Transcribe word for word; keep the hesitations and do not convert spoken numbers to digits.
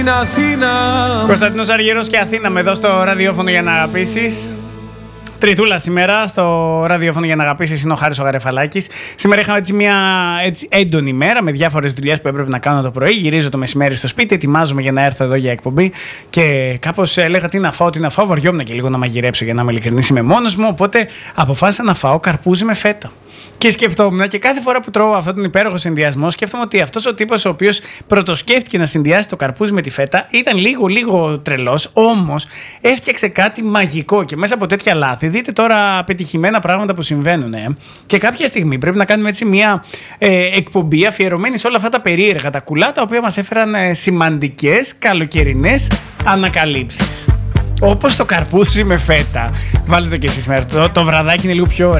Κωνσταντίνος Αργυρός και Αθήνα με εδώ στο ραδιόφωνο για να αγαπήσεις. Τριτούλα σήμερα στο ραδιόφωνο για να αγαπήσεις είναι ο Χάρης ο Γαρεφαλάκης. Σήμερα είχαμε έτσι μια έτσι έντονη μέρα με διάφορες δουλειές που έπρεπε να κάνω το πρωί. Γυρίζω το μεσημέρι στο σπίτι, ετοιμάζομαι για να έρθω εδώ για εκπομπή. Και κάπως έλεγα τι να φάω, τι να φάω. Βαριόμουν και λίγο να μαγειρέψω για να είμαι ειλικρινής, είμαι μόνος μου. Οπότε αποφάσισα να φάω καρπούζι με φέτα. Και σκεφτόμουν και κάθε φορά που τρώω αυτόν τον υπέροχο συνδυασμό, σκέφτομαι ότι αυτός ο τύπος ο οποίος πρωτοσκέφτηκε να συνδυάσει το καρπούζι με τη φέτα ήταν λίγο λίγο τρελός, όμως έφτιαξε κάτι μαγικό. Και μέσα από τέτοια λάθη, δείτε τώρα πετυχημένα πράγματα που συμβαίνουν. Ε. Και κάποια στιγμή πρέπει να κάνουμε έτσι μια ε, εκπομπή αφιερωμένη σε όλα αυτά τα περίεργα, τα κουλά, τα οποία μας έφεραν ε, σημαντικές καλοκαιρινές ανακαλύψεις. Όπως το καρπούζι με φέτα. Βάλτε το κι εσείς σήμερα. Το, το βραδάκι είναι λίγο πιο ωραίο.